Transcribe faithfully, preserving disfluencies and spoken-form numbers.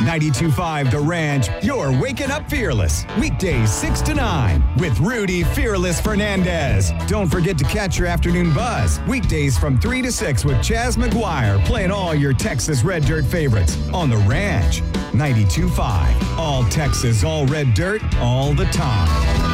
ninety-two point five The Ranch, you're waking up fearless. Weekdays six to nine with Rudy Fearless Fernandez. Don't forget to catch your afternoon buzz. Weekdays from three to six with Chaz McGuire playing all your Texas Red Dirt favorites on The Ranch. ninety-two point five. All Texas, all red dirt, all the time.